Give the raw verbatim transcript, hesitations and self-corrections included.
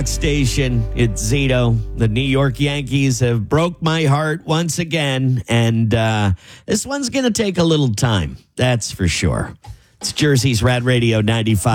Station, it's Zito. The New York Yankees have broke my heart once again, and uh, this one's going to take a little time, that's for sure. It's Jersey's Rad Radio ninety-five.